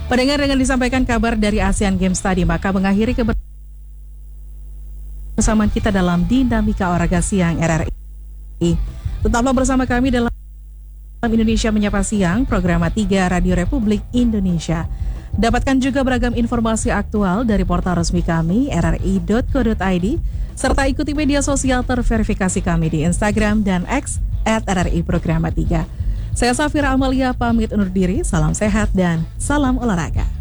Pendengar, dengan disampaikan kabar dari Asian Games tadi, maka mengakhiri kebersamaan kita dalam Dinamika Olahraga Siang RRI. Tetaplah bersama kami dalam Indonesia Menyapa Siang, program 3 Radio Republik Indonesia. Dapatkan juga beragam informasi aktual dari portal resmi kami, rri.co.id, serta ikuti media sosial terverifikasi kami di Instagram dan X @RRI Programa 3. Saya Safira Amalia pamit undur diri, salam sehat dan salam olahraga.